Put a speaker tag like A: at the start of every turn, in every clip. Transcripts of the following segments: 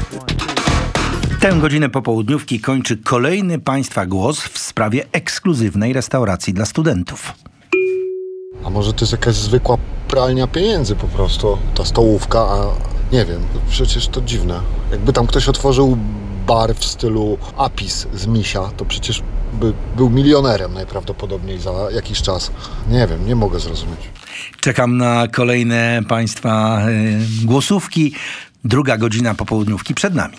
A: Tę godzinę popołudniówki kończy kolejny Państwa głos w sprawie ekskluzywnej restauracji dla studentów.
B: A może to jest jakaś zwykła pralnia pieniędzy po prostu, ta stołówka, a nie wiem, przecież to dziwne. Jakby tam ktoś otworzył bar w stylu Apis z Misia, to przecież by był milionerem najprawdopodobniej za jakiś czas. Nie wiem, nie mogę zrozumieć.
A: Czekam na kolejne Państwa głosówki. Druga godzina popołudniówki przed nami.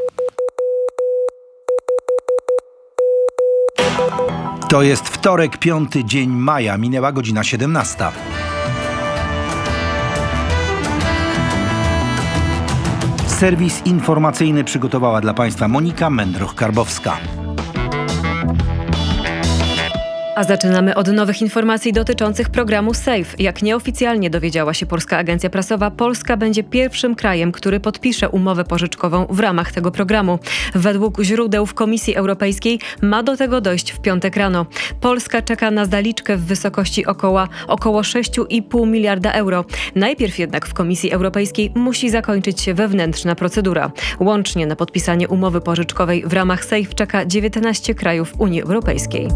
A: To jest wtorek, 5 dzień maja. Minęła godzina 17. Serwis informacyjny przygotowała dla Państwa Monika Mędruch-Karbowska.
C: A zaczynamy od nowych informacji dotyczących programu SAFE. Jak nieoficjalnie dowiedziała się polska agencja prasowa, Polska będzie pierwszym krajem, który podpisze umowę pożyczkową w ramach tego programu. Według źródeł w Komisji Europejskiej ma do tego dojść w piątek rano. Polska czeka na zaliczkę w wysokości około 6,5 miliarda euro. Najpierw jednak w Komisji Europejskiej musi zakończyć się wewnętrzna procedura. Łącznie na podpisanie umowy pożyczkowej w ramach SAFE czeka 19 krajów Unii Europejskiej.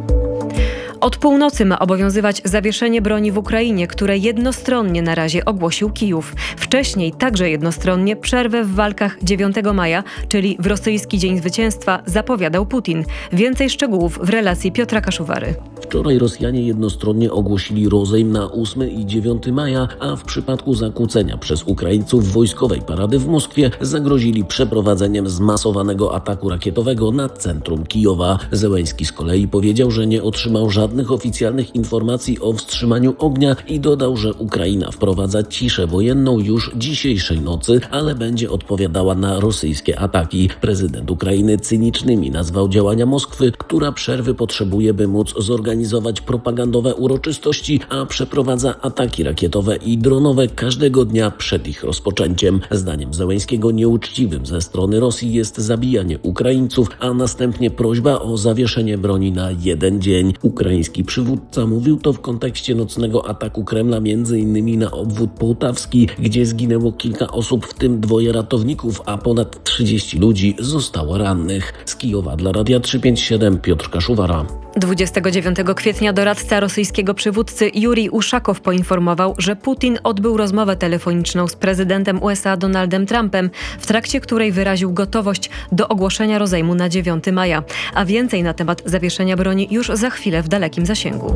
C: Od północy ma obowiązywać zawieszenie broni w Ukrainie, które jednostronnie na razie ogłosił Kijów. Wcześniej także jednostronnie przerwę w walkach 9 maja, czyli w rosyjski Dzień Zwycięstwa, zapowiadał Putin. Więcej szczegółów w relacji Piotra Kaszuwary.
D: Wczoraj Rosjanie jednostronnie ogłosili rozejm na 8 i 9 maja, a w przypadku zakłócenia przez Ukraińców wojskowej parady w Moskwie zagrozili przeprowadzeniem zmasowanego ataku rakietowego na centrum Kijowa. Zełenski z kolei powiedział, że nie otrzymał żadnych oficjalnych informacji o wstrzymaniu ognia i dodał, że Ukraina wprowadza ciszę wojenną już dzisiejszej nocy, ale będzie odpowiadała na rosyjskie ataki. Prezydent Ukrainy cynicznymi nazwał działania Moskwy, która przerwy potrzebuje, by móc zorganizować propagandowe uroczystości, a przeprowadza ataki rakietowe i dronowe każdego dnia przed ich rozpoczęciem. Zdaniem Zełenskiego nieuczciwym ze strony Rosji jest zabijanie Ukraińców, a następnie prośba o zawieszenie broni na 1 dzień. Ukraiński przywódca mówił to w kontekście nocnego ataku Kremla m.in. na obwód połtawski, gdzie zginęło kilka osób, w tym 2 ratowników, a ponad 30 ludzi zostało rannych. Z Kijowa dla Radia 357 Piotr Kaszuwara.
C: 29 kwietnia doradca rosyjskiego przywódcy Jurij Uszakow poinformował, że Putin odbył rozmowę telefoniczną z prezydentem USA Donaldem Trumpem, w trakcie której wyraził gotowość do ogłoszenia rozejmu na 9 maja. A więcej na temat zawieszenia broni już za chwilę w dalekim zasięgu.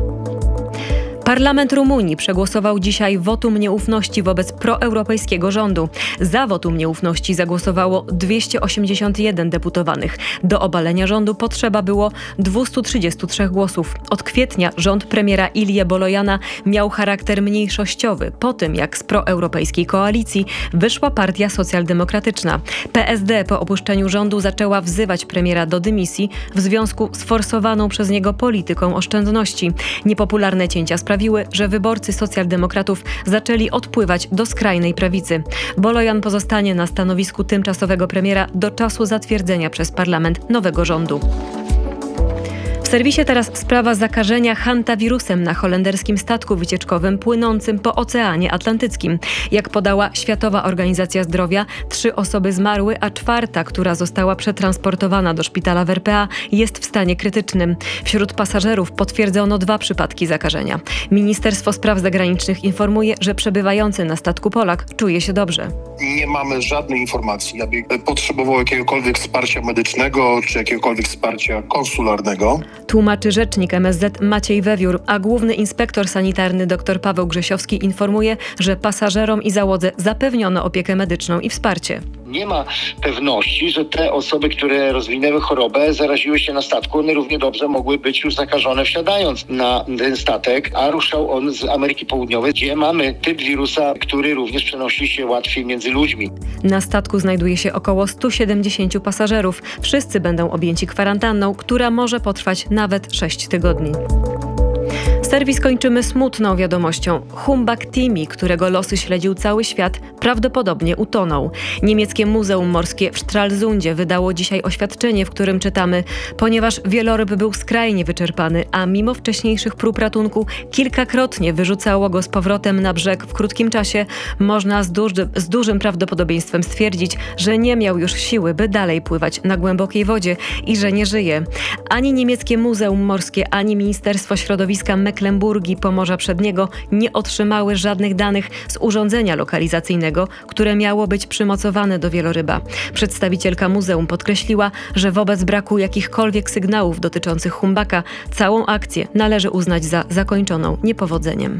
C: Parlament Rumunii przegłosował dzisiaj wotum nieufności wobec proeuropejskiego rządu. Za wotum nieufności zagłosowało 281 deputowanych. Do obalenia rządu potrzeba było 233 głosów. Od kwietnia rząd premiera Ilie Bolojana miał charakter mniejszościowy, po tym jak z proeuropejskiej koalicji wyszła partia socjaldemokratyczna. PSD po opuszczeniu rządu zaczęła wzywać premiera do dymisji w związku z forsowaną przez niego polityką oszczędności. Niepopularne cięcia sprawiły, że wyborcy socjaldemokratów zaczęli odpływać do skrajnej prawicy. Bolojan pozostanie na stanowisku tymczasowego premiera do czasu zatwierdzenia przez parlament nowego rządu. W serwisie teraz sprawa zakażenia hantawirusem na holenderskim statku wycieczkowym płynącym po Oceanie Atlantyckim. Jak podała Światowa Organizacja Zdrowia, 3 osoby zmarły, a 4., która została przetransportowana do szpitala w RPA, jest w stanie krytycznym. Wśród pasażerów potwierdzono 2 przypadki zakażenia. Ministerstwo Spraw Zagranicznych informuje, że przebywający na statku Polak czuje się dobrze.
E: Nie mamy żadnej informacji, aby potrzebował jakiegokolwiek wsparcia medycznego czy jakiegokolwiek wsparcia konsularnego.
C: Tłumaczy rzecznik MSZ Maciej Wewiór, a główny inspektor sanitarny dr Paweł Grzesiowski informuje, że pasażerom i załodze zapewniono opiekę medyczną i wsparcie.
F: Nie ma pewności, że te osoby, które rozwinęły chorobę, zaraziły się na statku. One równie dobrze mogły być już zakażone wsiadając na ten statek, a ruszał on z Ameryki Południowej, gdzie mamy typ wirusa, który również przenosi się łatwiej między ludźmi.
C: Na statku znajduje się około 170 pasażerów. Wszyscy będą objęci kwarantanną, która może potrwać nawet 6 tygodni. Serwis kończymy smutną wiadomością. Humbag Timi, którego losy śledził cały świat, prawdopodobnie utonął. Niemieckie Muzeum Morskie w Stralsundzie wydało dzisiaj oświadczenie, w którym czytamy: ponieważ wieloryb był skrajnie wyczerpany, a mimo wcześniejszych prób ratunku kilkakrotnie wyrzucało go z powrotem na brzeg w krótkim czasie, można z dużym prawdopodobieństwem stwierdzić, że nie miał już siły, by dalej pływać na głębokiej wodzie i że nie żyje. Ani niemieckie Muzeum Morskie, ani Ministerstwo Środowiska Mecklenburgii Pomorza Przedniego nie otrzymały żadnych danych z urządzenia lokalizacyjnego, które miało być przymocowane do wieloryba. Przedstawicielka muzeum podkreśliła, że wobec braku jakichkolwiek sygnałów dotyczących humbaka całą akcję należy uznać za zakończoną niepowodzeniem.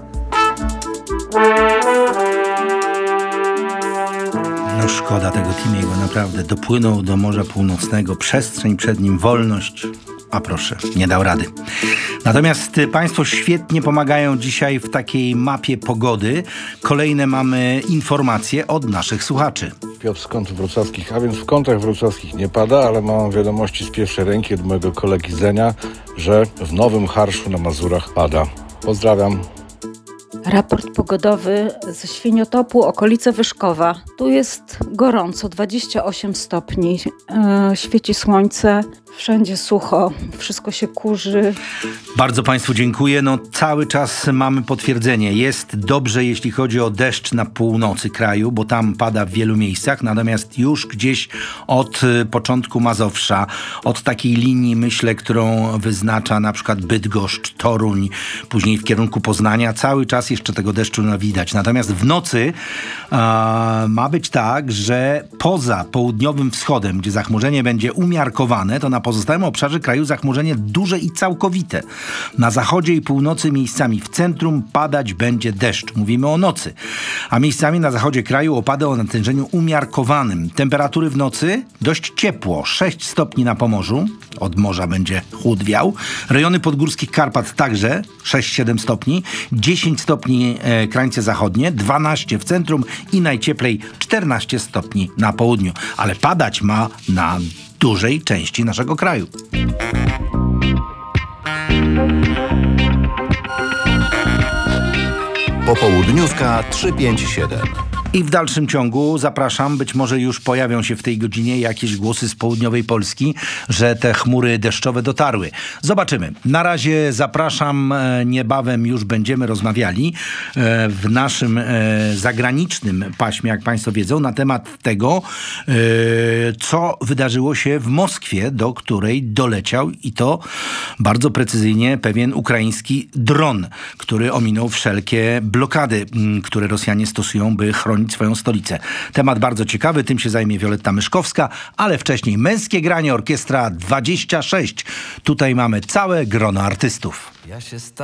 A: No szkoda tego Timiego, naprawdę. Dopłynął do Morza Północnego, przestrzeń przed nim, wolność. A proszę, nie dał rady. Natomiast państwo świetnie pomagają dzisiaj w takiej mapie pogody. Kolejne mamy informacje od naszych słuchaczy.
G: Piotr z kątów wrocławskich, a więc w kątach wrocławskich nie pada, ale mam wiadomości z pierwszej ręki od mojego kolegi Zenia, że w Nowym Harszu na Mazurach pada. Pozdrawiam.
H: Raport pogodowy ze Świniotopu, okolice Wyszkowa. Tu jest gorąco, 28 stopni, świeci słońce, wszędzie sucho, wszystko się kurzy.
A: Bardzo państwu dziękuję. No cały czas mamy potwierdzenie. Jest dobrze, jeśli chodzi o deszcz na północy kraju, bo tam pada w wielu miejscach, natomiast już gdzieś od początku Mazowsza, od takiej linii, myślę, którą wyznacza na przykład Bydgoszcz, Toruń, później w kierunku Poznania, cały czas jeszcze tego deszczu widać. Natomiast w nocy ma być tak, że poza południowym wschodem, gdzie zachmurzenie będzie umiarkowane, to na pozostałym obszarze kraju zachmurzenie duże i całkowite. Na zachodzie i północy miejscami w centrum padać będzie deszcz. Mówimy o nocy. A miejscami na zachodzie kraju opady o natężeniu umiarkowanym. Temperatury w nocy dość ciepło. 6 stopni na Pomorzu. Od morza będzie chłód wiał. Rejony podgórskich Karpat także 6-7 stopni. 10 stopni krańce zachodnie. 12 w centrum i najcieplej 14 stopni na południu. Ale padać ma na dużej części naszego kraju.
I: Popołudniówka 357.
A: I w dalszym ciągu zapraszam, być może już pojawią się w tej godzinie jakieś głosy z południowej Polski, że te chmury deszczowe dotarły. Zobaczymy. Na razie zapraszam, niebawem już będziemy rozmawiali w naszym zagranicznym paśmie, jak państwo wiedzą, na temat tego, co wydarzyło się w Moskwie, do której doleciał i to bardzo precyzyjnie pewien ukraiński dron, który ominął wszelkie blokady, które Rosjanie stosują, by chronić swoją stolicę. Temat bardzo ciekawy, tym się zajmie Wioletta Myszkowska, ale wcześniej męskie granie, Orkiestra 26. Tutaj mamy całe grono artystów.